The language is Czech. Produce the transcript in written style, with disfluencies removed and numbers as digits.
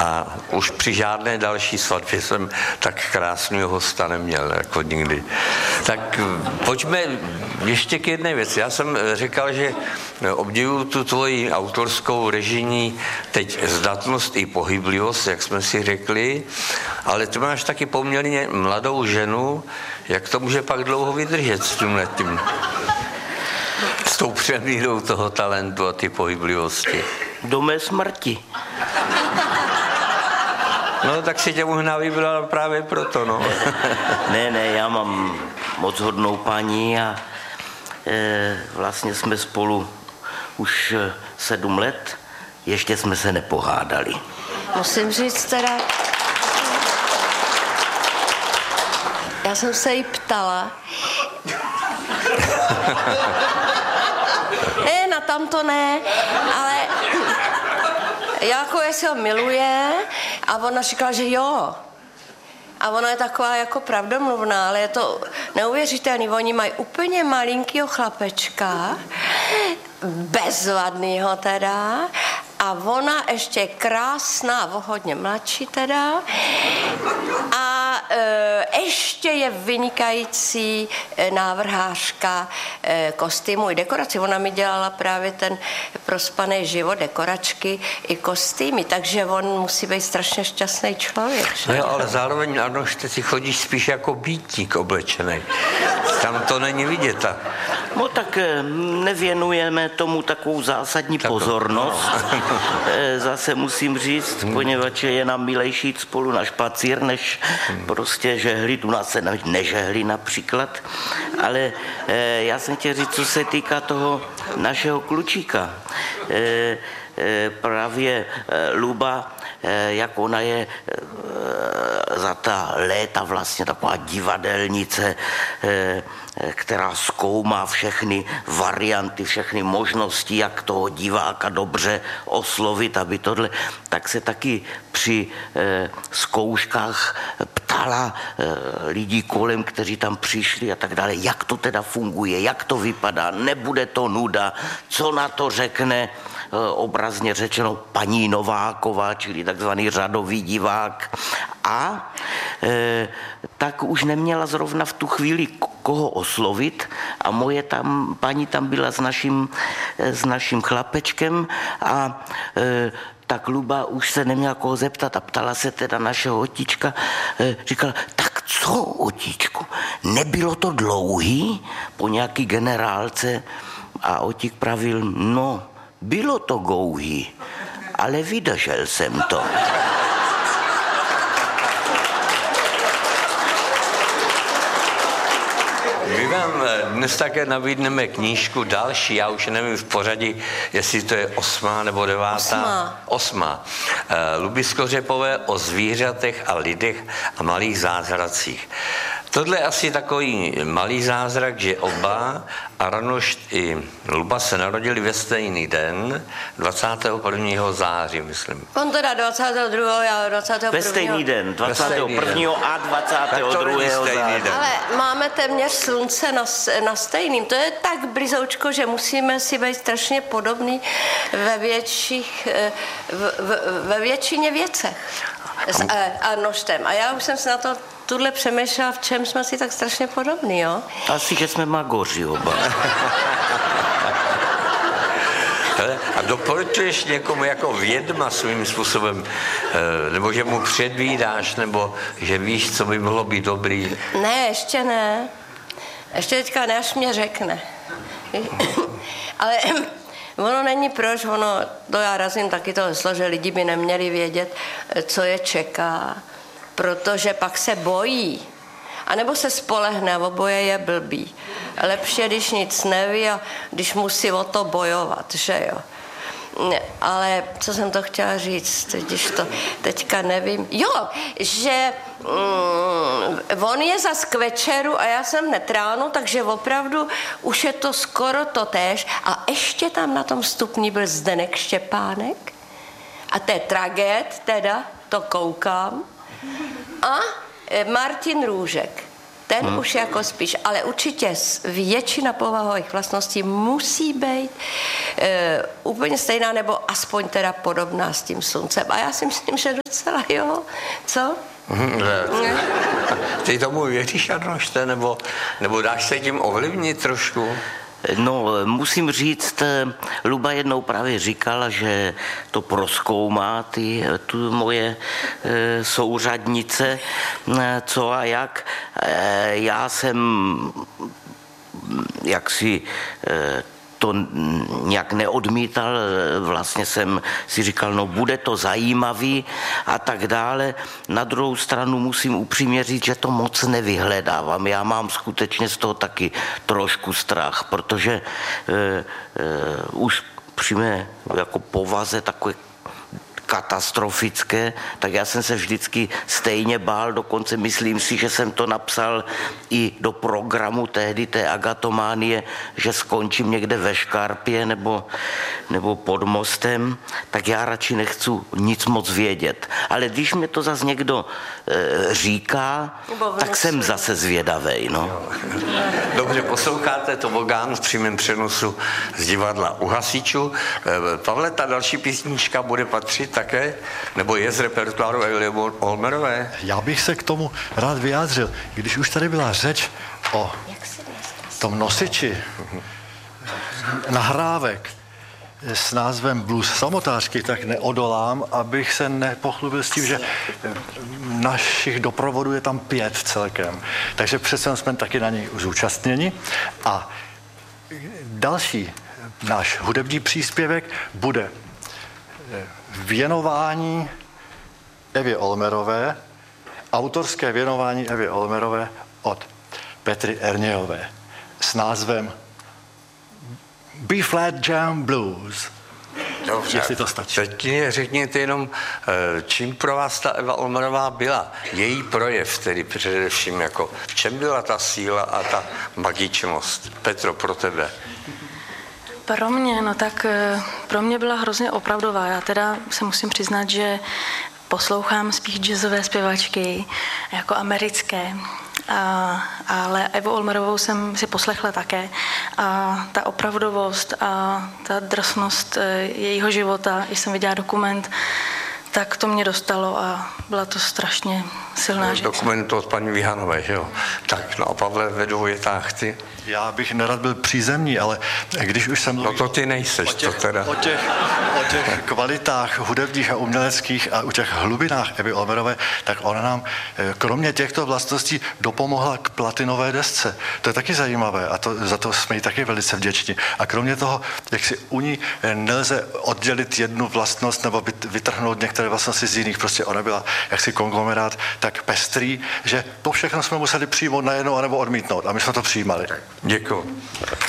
A už při žádné další svatbě jsem tak krásného hosta neměl, jako nikdy. Tak pojďme ještě k jedné věci. Já jsem říkal, že obdivuju tu tvoji autorskou režijní teď zdatnost i pohyblivost, jak jsme si řekli, ale ty máš taky poměrně mladou ženu, jak to může pak dlouho vydržet s tímhletím? S tou přemírou toho talentu a ty pohyblivosti. Do mé smrti. No, tak si tě možná vybrala právě proto, no. Ne, já mám moc hodnou paní a vlastně jsme spolu už 7 let, ještě jsme se nepohádali. Musím říct teda, já jsem se jí ptala, ne, na tamto ne, ale jako jestli ho miluje a ona říkala, že jo. A ona je taková jako pravdomluvná, ale je to neuvěřitelný. Oni mají úplně malinkýho chlapečka, bezvadnýho teda, a ona ještě krásná, hodně mladší teda, a ještě je vynikající návrhářka kostýmu i dekorací. Ona mi dělala právě ten Prospaný život, dekoračky i kostýmy, takže on musí být strašně šťastný člověk. No jo, ale zároveň, ano, že ty chodíš spíš jako býtník oblečený. Tam to není vidět. No tak nevěnujeme tomu takovou zásadní pozornost. Zase musím říct, poněvadž je nám milejší jít spolu na špacír, než prostě žehlit. U nás se nežehli například. Ale já jsem chtěl říct, co se týká toho našeho klučíka. Právě Luba, jak ona je za ta léta vlastně taková divadelnice, která zkoumá všechny varianty, všechny možnosti, jak toho diváka dobře oslovit, aby tohle, tak se taky při zkouškách ptala lidí kolem, kteří tam přišli a tak dále, jak to teda funguje, jak to vypadá, nebude to nuda, co na to řekne obrazně řečeno paní Nováková, čili takzvaný řadový divák. A tak už neměla zrovna v tu chvíli koho oslovit a paní tam byla s naším chlapečkem a tak Luba už se neměla koho zeptat a ptala se teda našeho otíčka, říkala, tak co, otíčku, nebylo to dlouhý po nějaký generálce? A otík pravil, no, bylo to dlouhý, ale vydržel jsem to. My vám dnes také nabídneme knížku další, já už nevím v pořadí, jestli to je 8. nebo 9. 8. Luby Skořepové o zvířatech a lidech a malých zázracích. Tohle je asi takový malý zázrak, že oba, Arnošt i Luba, se narodili ve stejný den, 21. září, myslím. On teda 22. a 21. Ve stejný den, 21. a 22. září. Ale máme téměř slunce na stejným. To je tak blízoučko, že musíme si být strašně podobný ve většině věcech s Arnoštem. A já už jsem se na to tuhle přemýšlela, v čem jsme si tak strašně podobní, jo? Asi, že jsme magoři oba. A doporučuješ někomu jako vědma svým způsobem, nebo že mu předvídáš, nebo že víš, co by mohlo být dobrý? Ne, ještě ne. Ještě teďka ne, až mě řekne. Ale ono není proč, to já razím taky to heslo, že lidi by neměli vědět, co je čeká, protože pak se bojí. A nebo se spolehne, oboje je blbý. Lepší, když nic neví a když musí o to bojovat, že jo. Ale co jsem to chtěla říct, když to teďka nevím. Jo, že on je zas k večeru a já jsem hned ráno, takže opravdu už je to skoro totéž. A ještě tam na tom stupni byl Zdeněk Štěpánek a to je tragéd, teda, to koukám. A Martin Růžek. ten už jako spíš, ale určitě většina povahových vlastností musí být úplně stejná, nebo aspoň teda podobná s tím sluncem. A já si myslím, že docela jo. Co? Ty tomu věříš, Arnošte, nebo dáš se tím ovlivnit trošku? No, musím říct, Luba jednou právě říkala, že to prozkoumá tu moje souřadnice, co a jak. Já jsem jaksi to nějak neodmítal, vlastně jsem si říkal, no bude to zajímavý a tak dále. Na druhou stranu musím upřímně říct, že to moc nevyhledávám. Já mám skutečně z toho taky trošku strach, protože už při mé jako povaze takové katastrofické, tak já jsem se vždycky stejně bál, dokonce myslím si, že jsem to napsal i do programu tehdy té Agatománie, že skončím někde ve Škarpě nebo pod mostem, tak já radši nechci nic moc vědět. Ale když mě to zase někdo říká, tak jsem zase zvědavej. No. Dobře, posloucháte Tobogán v přímém přenosu z divadla U hasičů. Pavle, ta další písnička bude patřit také, nebo je z repertoáru Evy Olmerové? Já bych se k tomu rád vyjádřil. Když už tady byla řeč o tom nosiči nahrávek s názvem Blues samotářky, tak neodolám, abych se nepochlubil s tím, že našich doprovodů je tam 5 celkem. Takže přece jsme taky na něj zúčastněni. A další náš hudební příspěvek bude věnování Evě Olmerové, autorské věnování Evě Olmerové od Petry Ernějové s názvem B-flat jam blues. Dobře, jestli to stačí. Teď mi řekněte jenom, čím pro vás ta Eva Olmerová byla? Její projev, tedy především, jako v čem byla ta síla a ta magičnost? Petro, pro tebe. Pro mě, no tak pro mě byla hrozně opravdová. Já teda se musím přiznat, že poslouchám spíš jazzové zpěvačky, jako americké. Ale Evu Olmerovou jsem si poslechla také. A ta opravdovost a ta drsnost jejího života, když jsem viděla dokument, tak to mě dostalo a byla to strašně silná žena. Dokument od paní Vihanové, že jo? Tak, no a Pavle, ve 2 větách ty? Já bych nerad byl přízemní, ale když už jsem mluvil no to ty nejseš, o těch kvalitách hudebních a uměleckých a u těch hlubinách Evy Olmerové, tak ona nám kromě těchto vlastností dopomohla k platinové desce. To je taky zajímavé a za to jsme jí taky velice vděční. A kromě toho, jak si u ní nelze oddělit jednu vlastnost nebo vytrhnout některé vlastnosti z jiných. Prostě ona byla jaksi konglomerát tak pestrý, že to všechno jsme museli přijmout najednou anebo odmítnout. A my jsme to přijímali. Děkuji.